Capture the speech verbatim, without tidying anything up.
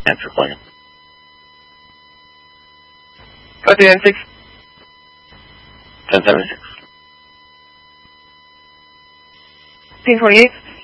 Answer plan. Got the N six. ten seventy-six. Team twenty-eight.